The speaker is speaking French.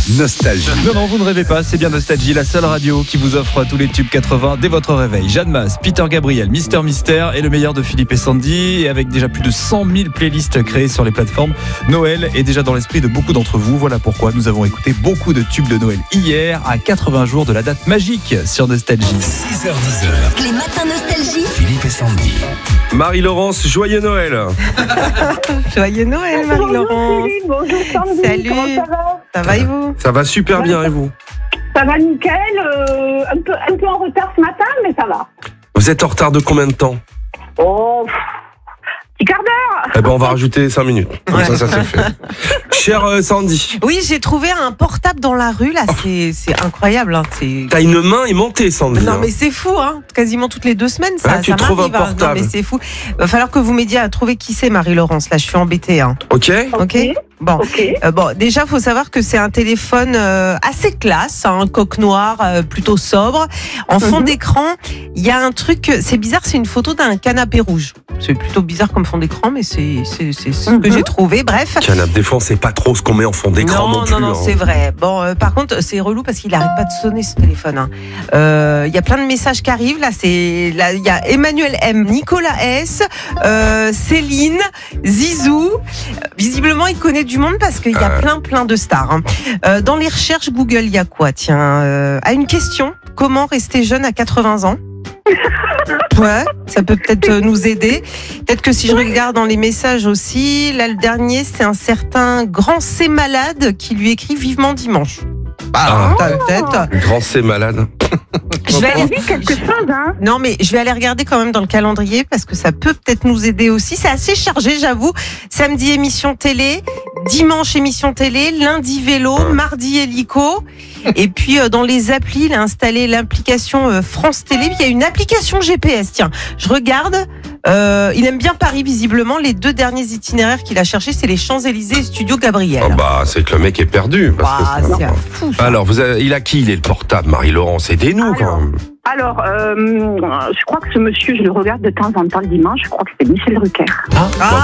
Nostalgie. Non, vous ne rêvez pas, c'est bien Nostalgie, la seule radio qui vous offre tous les tubes 80 dès votre réveil. Jeanne Masse, Peter Gabriel, Mister Mystère et le meilleur de Philippe et Sandy. Et avec déjà plus de 100 000 playlists créées sur les plateformes, Noël est déjà dans l'esprit de beaucoup d'entre vous. Voilà pourquoi nous avons écouté beaucoup de tubes de Noël hier, à 80 jours de la date magique sur Nostalgie. 6h10. Les matins Nostalgie. Philippe et Sandy. Marie-Laurence, joyeux Noël. Joyeux Noël, Marie-Laurence. Bonjour Sandy, Salut. comment ça va? Ça va et vous? Ça va super bien et vous? Ça va nickel, un peu en retard ce matin, mais ça va. Vous êtes en retard de combien de temps? Oh, petit quart d'heure. Eh ben on va rajouter 5 minutes. Comme ça c'est fait. Cher Sandy, Oui, j'ai trouvé un portable dans la rue, là, c'est incroyable. Hein. t'as une main aimantée Sandy. Non hein. mais c'est fou, hein. Quasiment toutes les 2 semaines ça, Ah, tu ça trouves m'arrive. un Hein. portable. Non mais c'est fou. Va falloir que vous m'aidiez à trouver qui c'est Marie-Laurence, là je suis embêtée. Hein. Ok. Ok. Bon. Ok. Bon, déjà, faut savoir que c'est un téléphone assez classe, hein, coque noire, plutôt sobre. En fond d'écran, il y a un truc, c'est bizarre, c'est une photo d'un canapé rouge. C'est plutôt bizarre comme fond d'écran, mais c'est ce que j'ai trouvé. Bref. Canapé, des fois on sait pas trop ce qu'on met en fond d'écran non plus. Non, hein. c'est vrai. Bon, par contre, c'est relou parce qu'il arrête pas de sonner ce téléphone. Hein. Il y a plein de messages qui arrivent. Là, il y a Emmanuel M, Nicolas S, Céline, Zizou. Visiblement, il connaît du monde parce qu'il y a plein de stars. Hein. Dans les recherches Google, il y a quoi? Tiens, à une question. Comment rester jeune à 80 ans? Ouais, ça peut peut-être nous aider. Peut-être que si je regarde dans les messages aussi, là le dernier, c'est un certain Grand C malade qui lui écrit vivement dimanche. Peut-être. Grand C malade. Je vais On aller... dit quelque chose, hein. Non, mais je vais aller regarder quand même dans le calendrier parce que ça peut peut-être nous aider aussi. C'est assez chargé, j'avoue. Samedi, émission télé. Dimanche, émission télé. Lundi, vélo. Mardi, hélico. Et puis, dans les applis, il a installé l'application France Télé. Puis, il y a une application GPS. Tiens, je regarde. Il aime bien Paris, visiblement. Les 2 derniers itinéraires qu'il a cherchés, c'est les Champs-Élysées et Studio Gabriel. Oh bah c'est que le mec est perdu. Parce Bah, que c'est un fou, ça. Alors il a qui? Il est le portable Marie-Laurence? Aidez-nous quand même. Alors, je crois que ce monsieur, je le regarde de temps en temps le dimanche, je crois que c'est Michel Drucker. Ah,